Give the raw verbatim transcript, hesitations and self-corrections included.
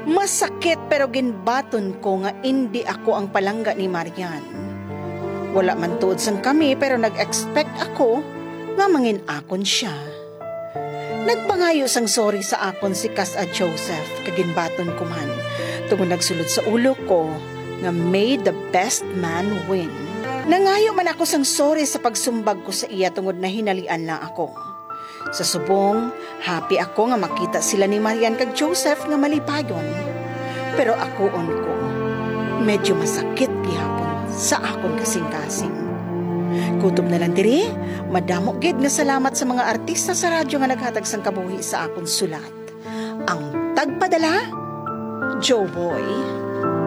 Masakit pero ginbaton ko nga hindi ako ang palangga ni Marian. Wala man tuod sang kami pero nag-expect ako nga mangin akon siya. Nagpangayo sang sorry sa akon si Kas a Joseph kaginbaton ko man. Tungod nagsulod sa ulo ko nga may the best man win. Nangayo man ako sang sorry sa pagsumbag ko sa iya tungod na hinalian lang ako. Sa subong, happy ako nga makita sila ni Marian kag Joseph nga malipayon. Pero ako on ko, medyo masakit gihapon sa akon kasing-kasing. Kutob na lang diri, madamo gid nga salamat sa mga artista sa radyo nga naghatag sang kabuhi sa akon sulat. Ang tagpadala, Joe Boy.